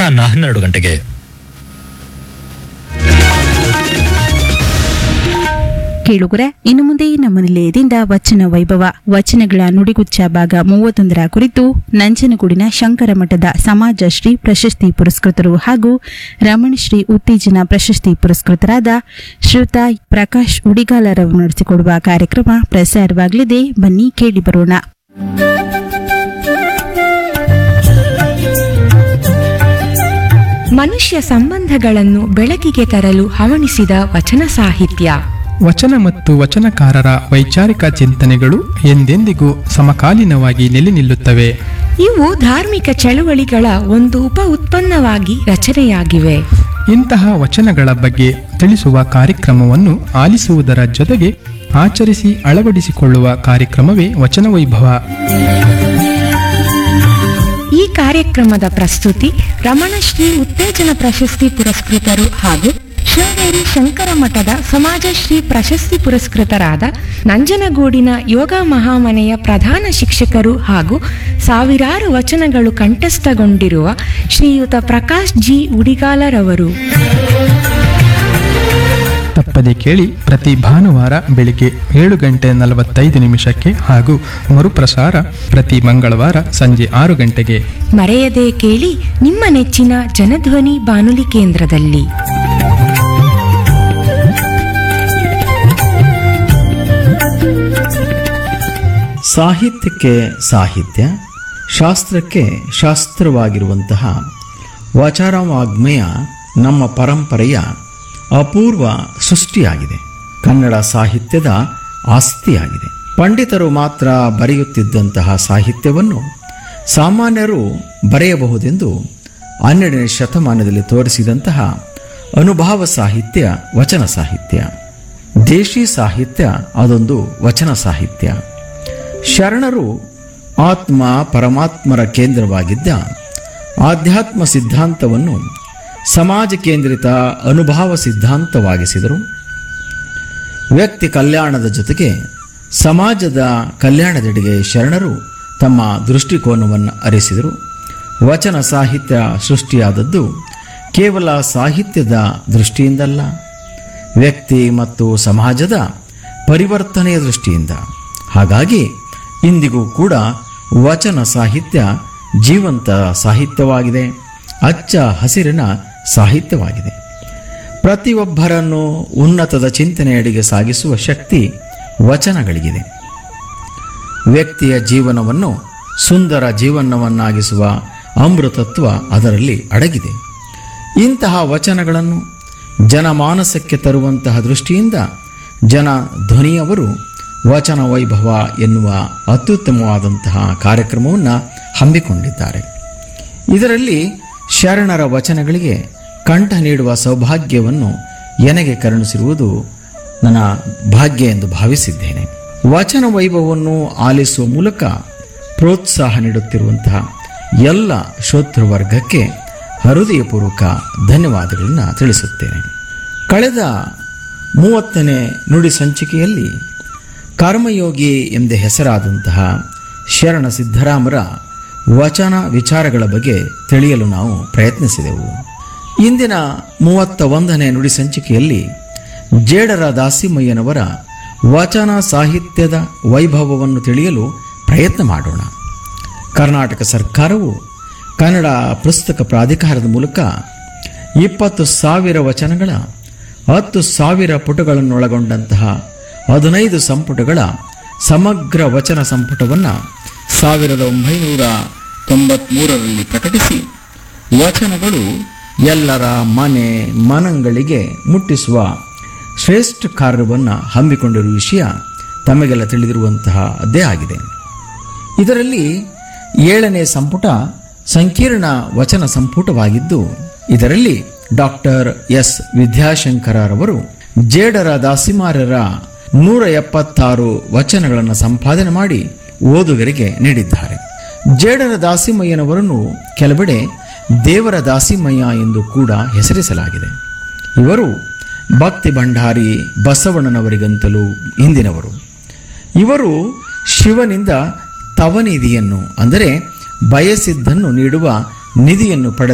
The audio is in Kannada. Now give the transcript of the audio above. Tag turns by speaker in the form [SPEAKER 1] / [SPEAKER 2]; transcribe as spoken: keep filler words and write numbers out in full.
[SPEAKER 1] ಅಪರಾಹ್ನ ಹನ್ನೆರಡು ಗಂಟೆಗೆ.
[SPEAKER 2] ಕೇಳುಗರೆ, ಇನ್ನು ಮುಂದೆ ನಮ್ಮ ನಿಲಯದಿಂದ ವಚನ ವೈಭವ ವಚನಗಳ ನುಡಿಗುಚ್ಚ ಭಾಗ ಮೂವತ್ತೊಂದರ ಕುರಿತು ನಂಜನಗೂಡಿನ ಶಂಕರ ಮಠದ ಸಮಾಜಶ್ರೀ ಪ್ರಶಸ್ತಿ ಪುರಸ್ಕೃತರು ಹಾಗೂ ರಮಣಶ್ರೀ ಉತ್ತೇಜನ ಪ್ರಶಸ್ತಿ ಪುರಸ್ಕೃತರಾದ ಶ್ರೀಯುತ ಪ್ರಕಾಶ್ ಉಡಿಗಾಲರವರು ನಡೆಸಿಕೊಡುವ ಕಾರ್ಯಕ್ರಮ ಪ್ರಸಾರವಾಗಲಿದೆ. ಬನ್ನಿ ಕೇಳಿ ಬರೋಣ.
[SPEAKER 3] ಮನುಷ್ಯ ಸಂಬಂಧಗಳನ್ನು ಬೆಳಕಿಗೆ ತರಲು ಹವಣಿಸಿದ ವಚನ ಸಾಹಿತ್ಯ.
[SPEAKER 4] ವಚನ ಮತ್ತು ವಚನಕಾರರ ವೈಚಾರಿಕ ಚಿಂತನೆಗಳು ಎಂದೆಂದಿಗೂ ಸಮಕಾಲೀನವಾಗಿ ನೆಲೆ ನಿಲ್ಲುತ್ತವೆ.
[SPEAKER 3] ಇವು ಧಾರ್ಮಿಕ ಚಳುವಳಿಗಳ ಒಂದು ಉಪ ಉತ್ಪನ್ನವಾಗಿ ರಚನೆಯಾಗಿವೆ.
[SPEAKER 4] ಇಂತಹ ವಚನಗಳ ಬಗ್ಗೆ ತಿಳಿಸುವ ಕಾರ್ಯಕ್ರಮವನ್ನು ಆಲಿಸುವುದರ ಜೊತೆಗೆ ಆಚರಿಸಿ ಅಳವಡಿಸಿಕೊಳ್ಳುವ ಕಾರ್ಯಕ್ರಮವೇ ವಚನ ವೈಭವ.
[SPEAKER 3] ಈ ಕಾರ್ಯಕ್ರಮದ ಪ್ರಸ್ತುತಿ ರಮಣಶ್ರೀ ಉತ್ತೇಜನ ಪ್ರಶಸ್ತಿ ಪುರಸ್ಕೃತರು ಹಾಗೂ ಶೃಂಗೇರಿ ಶಂಕರ ಮಠದ ಸಮಾಜಶ್ರೀ ಪ್ರಶಸ್ತಿ ಪುರಸ್ಕೃತರಾದ ನಂಜನಗೂಡಿನ ಯೋಗ ಮಹಾಮನೆಯ ಪ್ರಧಾನ ಶಿಕ್ಷಕರು ಹಾಗೂ ಸಾವಿರಾರು ವಚನಗಳು ಕಂಠಸ್ಥಗೊಂಡಿರುವ ಶ್ರೀಯುತ ಪ್ರಕಾಶ್ ಜಿ ಉಡಿಗಾಲರವರು.
[SPEAKER 4] ತಪ್ಪದೆ ಕೇಳಿ, ಪ್ರತಿ ಭಾನುವಾರ ಬೆಳಿಗ್ಗೆ ಏಳು ಗಂಟೆ ನಲವತ್ತೈದು ನಿಮಿಷಕ್ಕೆ ಹಾಗೂ ಮರುಪ್ರಸಾರ ಪ್ರತಿ ಮಂಗಳವಾರ ಸಂಜೆ ಆರು ಗಂಟೆಗೆ.
[SPEAKER 3] ಮರೆಯದೆ ಕೇಳಿ ನಿಮ್ಮ ನೆಚ್ಚಿನ ಜನಧ್ವನಿ ಬಾನುಲಿ ಕೇಂದ್ರದಲ್ಲಿ.
[SPEAKER 5] ಸಾಹಿತ್ಯಕ್ಕೆ ಸಾಹಿತ್ಯ, ಶಾಸ್ತ್ರಕ್ಕೆ ಶಾಸ್ತ್ರವಾಗಿರುವಂತಹ ವಚನವಾಗ್ಮಯ ನಮ್ಮ ಪರಂಪರೆಯ ಅಪೂರ್ವ ಸೃಷ್ಟಿಯಾಗಿದೆ. ಕನ್ನಡ ಸಾಹಿತ್ಯದ ಆಸ್ತಿಯಾಗಿದೆ. ಪಂಡಿತರು ಮಾತ್ರ ಬರೆಯುತ್ತಿದ್ದಂತಹ ಸಾಹಿತ್ಯವನ್ನು ಸಾಮಾನ್ಯರು ಬರೆಯಬಹುದೆಂದು ಹನ್ನೆರಡನೇ ಶತಮಾನದಲ್ಲಿ ತೋರಿಸಿದಂತಹ ಅನುಭವ ಸಾಹಿತ್ಯ ವಚನ ಸಾಹಿತ್ಯ. ದೇಶಿ ಸಾಹಿತ್ಯ ಅದೊಂದು ವಚನ ಸಾಹಿತ್ಯ. ಶರಣರು ಆತ್ಮ ಪರಮಾತ್ಮರ ಕೇಂದ್ರವಾಗಿದ್ದ ಆಧ್ಯಾತ್ಮ ಸಿದ್ಧಾಂತವನ್ನು ಸಮಾಜ ಕೇಂದ್ರಿತ ಅನುಭವ ಸಿದ್ಧಾಂತವಾಗಿಸಿದರು. ವ್ಯಕ್ತಿ ಕಲ್ಯಾಣದ ಜೊತೆಗೆ ಸಮಾಜದ ಕಲ್ಯಾಣದೆಡೆಗೆ ಶರಣರು ತಮ್ಮ ದೃಷ್ಟಿಕೋನವನ್ನು ಅರಿಸಿದರು. ವಚನ ಸಾಹಿತ್ಯ ಸೃಷ್ಟಿಯಾದದ್ದು ಕೇವಲ ಸಾಹಿತ್ಯದ ದೃಷ್ಟಿಯಿಂದಲ್ಲ, ವ್ಯಕ್ತಿ ಮತ್ತು ಸಮಾಜದ ಪರಿವರ್ತನೆಯ ದೃಷ್ಟಿಯಿಂದ. ಹಾಗಾಗಿ ಇಂದಿಗೂ ಕೂಡ ವಚನ ಸಾಹಿತ್ಯ ಜೀವಂತ ಸಾಹಿತ್ಯವಾಗಿದೆ, ಅಚ್ಚ ಹಸಿರಿನ ಸಾಹಿತ್ಯವಾಗಿದೆ. ಪ್ರತಿಯೊಬ್ಬರನ್ನು ಉನ್ನತದ ಚಿಂತನೆಯಡೆಗೆ ಸಾಗಿಸುವ ಶಕ್ತಿ ವಚನಗಳಿಗಿದೆ. ವ್ಯಕ್ತಿಯ ಜೀವನವನ್ನು ಸುಂದರ ಜೀವನವನ್ನಾಗಿಸುವ ಅಮೃತತ್ವ ಅದರಲ್ಲಿ ಅಡಗಿದೆ. ಇಂತಹ ವಚನಗಳನ್ನು ಜನಮಾನಸಕ್ಕೆ ತರುವಂತಹ ದೃಷ್ಟಿಯಿಂದ ಜನ ಧ್ವನಿಯವರು ವಚನ ವೈಭವ ಎನ್ನುವ ಅತ್ಯುತ್ತಮವಾದಂತಹ ಕಾರ್ಯಕ್ರಮವನ್ನು ಹಮ್ಮಿಕೊಂಡಿದ್ದಾರೆ. ಇದರಲ್ಲಿ ಶರಣರ ವಚನಗಳಿಗೆ ಕಂಠ ನೀಡುವ ಸೌಭಾಗ್ಯವನ್ನು ನನಗೆ ಕರುಣಿಸಿರುವುದು ನನ್ನ ಭಾಗ್ಯ ಎಂದು ಭಾವಿಸಿದ್ದೇನೆ. ವಚನ ವೈಭವವನ್ನು ಆಲಿಸುವ ಮೂಲಕ ಪ್ರೋತ್ಸಾಹ ನೀಡುತ್ತಿರುವಂತಹ ಎಲ್ಲ ಶ್ರೋತೃವರ್ಗಕ್ಕೆ ಹೃದಯಪೂರ್ವಕ ಧನ್ಯವಾದಗಳನ್ನು ತಿಳಿಸುತ್ತೇನೆ. ಕಳೆದ ಮೂವತ್ತನೇ ನುಡಿ ಸಂಚಿಕೆಯಲ್ಲಿ ಕರ್ಮಯೋಗಿ ಎಂದೇ ಹೆಸರಾದಂತಹ ಶರಣ ಸಿದ್ದರಾಮರ ವಚನ ವಿಚಾರಗಳ ಬಗ್ಗೆ ತಿಳಿಯಲು ನಾವು ಪ್ರಯತ್ನಿಸಿದೆವು. ಇಂದಿನ ಮೂವತ್ತ ಒಂದನೇ ನುಡಿ ಸಂಚಿಕೆಯಲ್ಲಿ ಜೇಡರ ದಾಸಿಮಯ್ಯನವರ ವಚನ ಸಾಹಿತ್ಯದ ವೈಭವವನ್ನು ತಿಳಿಯಲು ಪ್ರಯತ್ನ ಮಾಡೋಣ. ಕರ್ನಾಟಕ ಸರ್ಕಾರವು ಕನ್ನಡ ಪುಸ್ತಕ ಪ್ರಾಧಿಕಾರದ ಮೂಲಕ ಇಪ್ಪತ್ತು ಸಾವಿರ ವಚನಗಳ ಹತ್ತು ಸಾವಿರ ಪುಟಗಳನ್ನೊಳಗೊಂಡಂತಹ ಹದಿನೈದು ಸಂಪುಟಗಳ ಸಮಗ್ರ ವಚನ ಸಂಪುಟವನ್ನು ಸಾವಿರದ ಒಂಬೈನೂರ ತೊಂಬತ್ಮೂರರಲ್ಲಿ ಪ್ರಕಟಿಸಿ ವಚನಗಳು ಎಲ್ಲರ ಮನೆ ಮನಗಳಿಗೆ ಮುಟ್ಟಿಸುವ ಶ್ರೇಷ್ಠ ಕಾರ್ಯವನ್ನು ಹಮ್ಮಿಕೊಂಡಿರುವ ವಿಷಯ ತಮಗೆಲ್ಲ ತಿಳಿದಿರುವಂತಹದ್ದೇ ಆಗಿದೆ. ಇದರಲ್ಲಿ ಏಳನೇ ಸಂಪುಟ ಸಂಕೀರ್ಣ ವಚನ ಸಂಪುಟವಾಗಿದ್ದು, ಇದರಲ್ಲಿ ಡಾಕ್ಟರ್ ಎಸ್ ವಿದ್ಯಾಶಂಕರರವರು ಜೇಡರ ದಾಸಿಮಾರರ ನೂರ ಎಪ್ಪತ್ತಾರು ವಚನಗಳನ್ನು ಸಂಪಾದನೆ ಮಾಡಿ ಓದುಗರಿಗೆ ನೀಡಿದ್ದಾರೆ. ಜೇಡರ ದಾಸಿಮಯ್ಯನವರನ್ನು ಕೆಲವೆಡೆ ದೇವರ ದಾಸಿಮಯ್ಯ ಎಂದು ಕೂಡ ಹೆಸರಿಸಲಾಗಿದೆ. ಇವರು ಭಕ್ತಿ ಭಂಡಾರಿ ಬಸವಣ್ಣನವರಿಗಂತಲೂ ಹಿಂದಿನವರು. ಇವರು ಶಿವನಿಂದ ತವನಿಧಿಯನ್ನು ಅಂದರೆ ಬಯಸಿದ್ದನ್ನು ನೀಡುವ ನಿಧಿಯನ್ನು ಪಡೆದ